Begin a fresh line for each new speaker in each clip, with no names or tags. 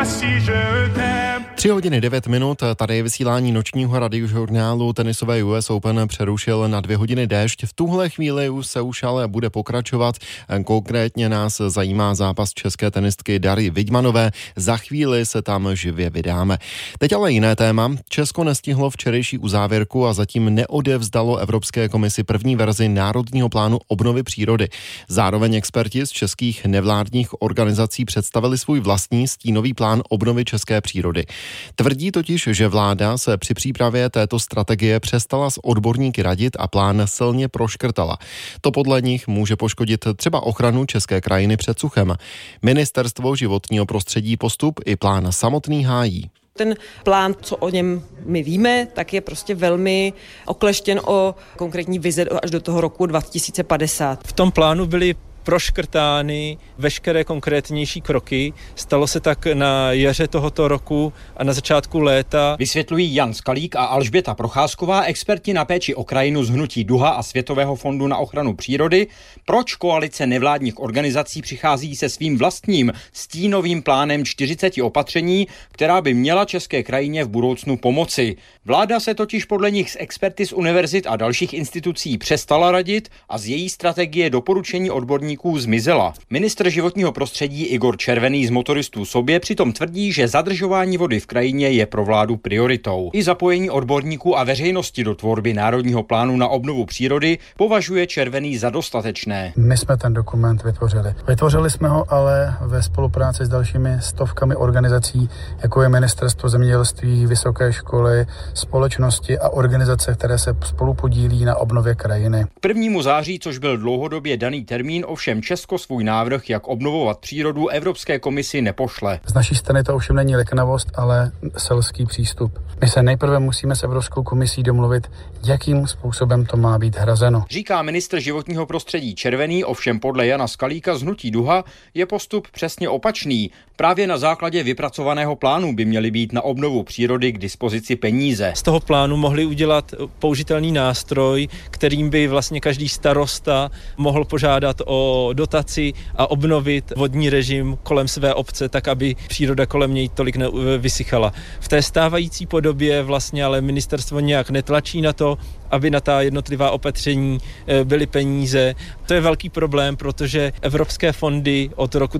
3 hodiny 9 minut, tady je vysílání nočního radiožurnálu. Tenisové US Open přerušil na 2 hodiny déšť. V tuhle chvíli už ale bude pokračovat. Konkrétně nás zajímá zápas české tenistky Dary Vidmanové. Za chvíli se tam živě vydáme. Teď ale jiné téma. Česko nestihlo včerejší uzávěrku a zatím neodevzdalo Evropské komisi první verzi Národního plánu obnovy přírody. Zároveň experti z českých nevládních organizací představili svůj vlastní stínový plán obnovy české přírody. Tvrdí totiž, že vláda se při přípravě této strategie přestala s odborníky radit a plán silně proškrtala. To podle nich může poškodit třeba ochranu české krajiny před suchem. Ministerstvo životního prostředí postup i plán samotný hájí.
Ten plán, co o něm my víme, tak je prostě velmi okleštěn o konkrétní vize až do toho roku 2050.
V tom plánu byly proškrtány veškeré konkrétnější kroky. Stalo se tak na jaře tohoto roku a na začátku léta.
Vysvětlují Jan Skalík a Alžběta Procházková, experti na péči o krajinu z hnutí Duha a Světového fondu na ochranu přírody, proč koalice nevládních organizací přichází se svým vlastním stínovým plánem 40 opatření, která by měla české krajině v budoucnu pomoci. Vláda se totiž podle nich s experty z univerzit a dalších institucí přestala radit a z její strategie doporučení odborníků zmizela. Ministr životního prostředí Igor Červený z Motoristů Sobě přitom tvrdí, že zadržování vody v krajině je pro vládu prioritou. I zapojení odborníků a veřejnosti do tvorby Národního plánu na obnovu přírody považuje Červený za dostatečné.
My jsme ten dokument vytvořili. Vytvořili jsme ho ale ve spolupráci s dalšími stovkami organizací, jako je Ministerstvo zemědělství, vysoké školy, společnosti a organizace, které se spolupodílí na obnově krajiny.
K 1. září, což byl dlouhodobě daný termín, ovšem Česko svůj návrh, jak obnovovat přírodu, Evropské komisi nepošle.
Z naší strany to ovšem není leknavost, ale selský přístup. My se nejprve musíme s Evropskou komisí domluvit, jakým způsobem to má být hrazeno.
Říká ministr životního prostředí Červený, ovšem podle Jana Skalíka z hnutí Duha je postup přesně opačný. Právě na základě vypracovaného plánu by měly být na obnovu přírody k dispozici peníze.
Z toho plánu mohli udělat použitelný nástroj, kterým by vlastně každý starosta mohl požádat o dotaci a obnovit vodní režim kolem své obce, tak aby příroda kolem něj tolik nevysychala. V té stávající podobě vlastně ale ministerstvo nějak netlačí na to, aby na ta jednotlivá opatření byly peníze. To je velký problém, protože evropské fondy od roku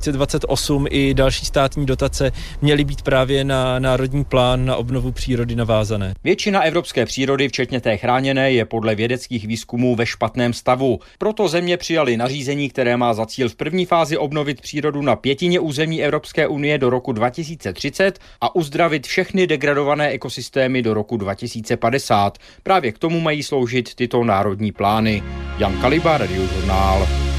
2028 i další státní dotace měly být právě na národní plán na obnovu přírody navázané.
Většina evropské přírody, včetně té chráněné, je podle vědeckých výzkumů ve špatném stavu. Proto země přijaly nařízení, které má za cíl v první fázi obnovit přírodu na 1/5 území Evropské unie do roku 2030 a uzdravit všechny degradované ekosystémy do roku 2050. Právě k tomu mají sloužit tyto národní plány. Jan Kaliba, Radiožurnál.